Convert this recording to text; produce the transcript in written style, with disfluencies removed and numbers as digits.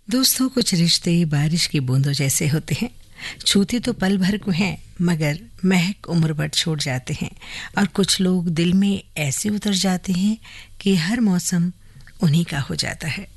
दोस्तों, कुछ रिश्ते बारिश की बूंदों जैसे होते हैं। छूते तो पल भर को हैं, मगर महक उम्र भर छोड़ जाते हैं। और कुछ लोग दिल में ऐसे उतर जाते हैं कि हर मौसम उन्हीं का हो जाता है।